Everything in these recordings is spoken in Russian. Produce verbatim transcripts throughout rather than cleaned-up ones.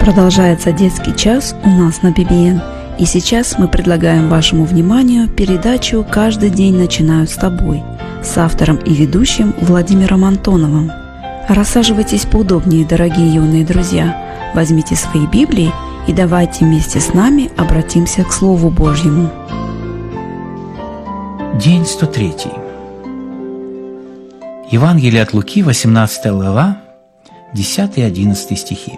Продолжается детский час у нас на би би эн. И сейчас мы предлагаем вашему вниманию передачу «Каждый день начинаю с тобой» с автором и ведущим Владимиром Антоновым. Рассаживайтесь поудобнее, дорогие юные друзья. Возьмите свои Библии и давайте вместе с нами обратимся к Слову Божьему. День сто третий. Евангелие от Луки, восемнадцатая глава, десятый и одиннадцатый стихи.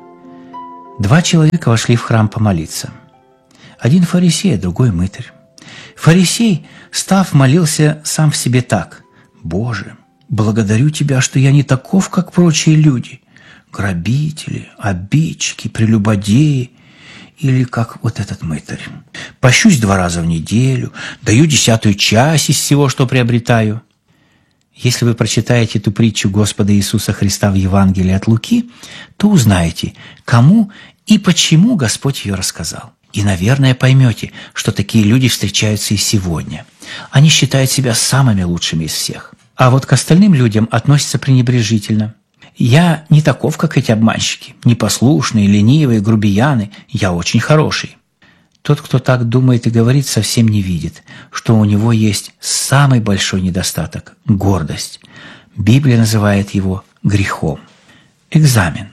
Два человека вошли в храм помолиться. Один фарисей, а другой мытарь. Фарисей, став, молился сам в себе так: «Боже, благодарю Тебя, что я не таков, как прочие люди, грабители, обидчики, прелюбодеи, или как вот этот мытарь. Пощусь два раза в неделю, даю десятую часть из всего, что приобретаю». Если вы прочитаете эту притчу Господа Иисуса Христа в Евангелии от Луки, то узнаете, кому и почему Господь ее рассказал. И, наверное, поймете, что такие люди встречаются и сегодня. Они считают себя самыми лучшими из всех. А вот к остальным людям относятся пренебрежительно. «Я не таков, как эти обманщики, непослушные, ленивые, грубияны. Я очень хороший». Тот, кто так думает и говорит, совсем не видит, что у него есть самый большой недостаток – гордость. Библия называет его грехом. Экзамен.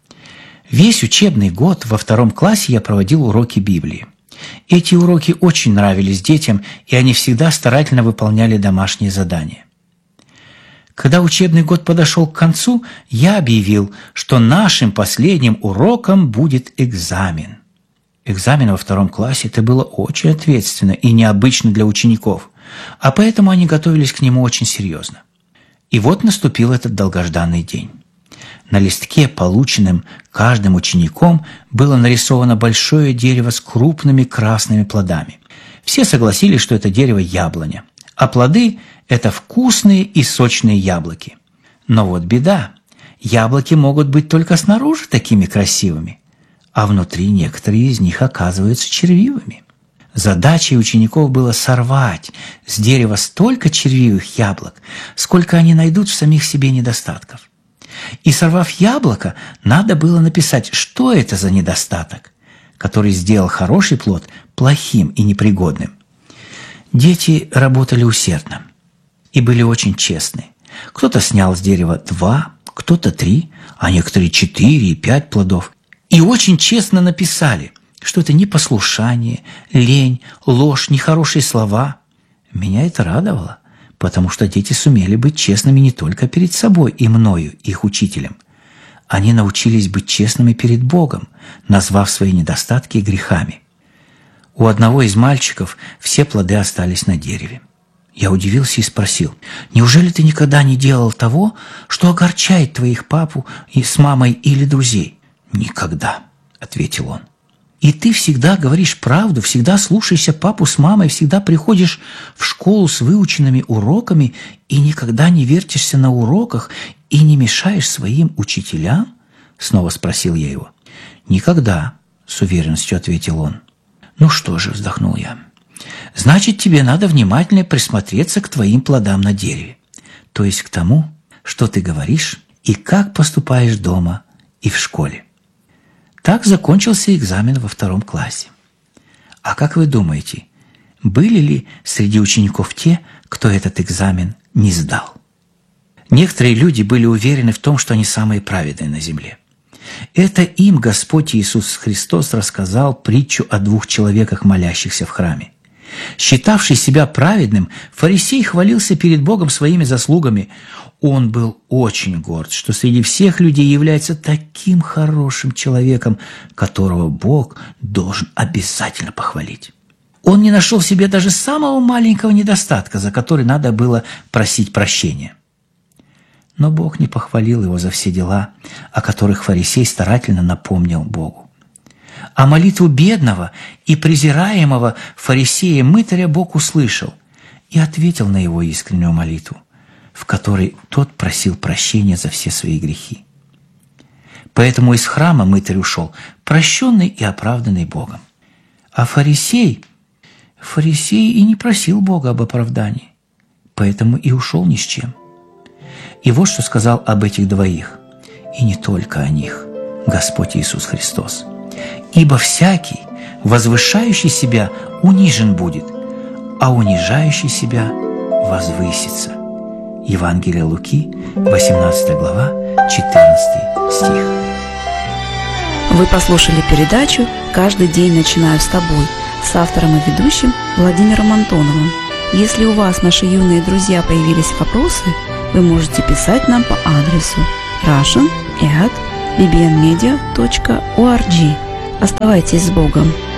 Весь учебный год во втором классе я проводил уроки Библии. Эти уроки очень нравились детям, и они всегда старательно выполняли домашние задания. Когда учебный год подошел к концу, я объявил, что нашим последним уроком будет экзамен. Экзамен во втором классе – это было очень ответственно и необычно для учеников, а поэтому они готовились к нему очень серьезно. И вот наступил этот долгожданный день. На листке, полученном каждым учеником, было нарисовано большое дерево с крупными красными плодами. Все согласились, что это дерево яблоня, а плоды – это вкусные и сочные яблоки. Но вот беда – яблоки могут быть только снаружи такими красивыми, а внутри некоторые из них оказываются червивыми. Задачей учеников было сорвать с дерева столько червивых яблок, сколько они найдут в самих себе недостатков. И сорвав яблоко, надо было написать, что это за недостаток, который сделал хороший плод плохим и непригодным. Дети работали усердно и были очень честны. Кто-то снял с дерева два, кто-то три, а некоторые четыре и пять плодов. И очень честно написали, что это непослушание, лень, ложь, нехорошие слова. Меня это радовало, потому что дети сумели быть честными не только перед собой и мною, их учителем. Они научились быть честными перед Богом, назвав свои недостатки грехами. У одного из мальчиков все плоды остались на дереве. Я удивился и спросил: «Неужели ты никогда не делал того, что огорчает твоих папу и с мамой или друзей?» «Никогда», — ответил он. «И ты всегда говоришь правду, всегда слушаешься папу с мамой, всегда приходишь в школу с выученными уроками и никогда не вертишься на уроках и не мешаешь своим учителям?» Снова спросил я его. «Никогда», — с уверенностью ответил он. «Ну что же», — вздохнул я, — «значит, тебе надо внимательно присмотреться к твоим плодам на дереве, то есть к тому, что ты говоришь и как поступаешь дома и в школе». Так закончился экзамен во втором классе. А как вы думаете, были ли среди учеников те, кто этот экзамен не сдал? Некоторые люди были уверены в том, что они самые праведные на земле. Это им Господь Иисус Христос рассказал притчу о двух человеках, молящихся в храме. Считавший себя праведным, фарисей хвалился перед Богом своими заслугами. Он был очень горд, что среди всех людей является таким хорошим человеком, которого Бог должен обязательно похвалить. Он не нашел в себе даже самого маленького недостатка, за который надо было просить прощения. Но Бог не похвалил его за все дела, о которых фарисей старательно напомнил Богу. А молитву бедного и презираемого фарисея-мытаря Бог услышал и ответил на его искреннюю молитву, в которой тот просил прощения за все свои грехи. Поэтому из храма мытарь ушел, прощенный и оправданный Богом. А фарисей, фарисей и не просил Бога об оправдании, поэтому и ушел ни с чем. И вот что сказал об этих двоих, и не только о них, Господь Иисус Христос. Ибо всякий, возвышающий себя, унижен будет, а унижающий себя возвысится. Евангелие Луки, восемнадцатая глава, четырнадцатый стих. Вы послушали передачу «Каждый день начинаю с тобой» с автором и ведущим Владимиром Антоновым. Если у вас, наши юные друзья, появились вопросы, вы можете писать нам по адресу russian at b b n media dot org. Оставайтесь с Богом!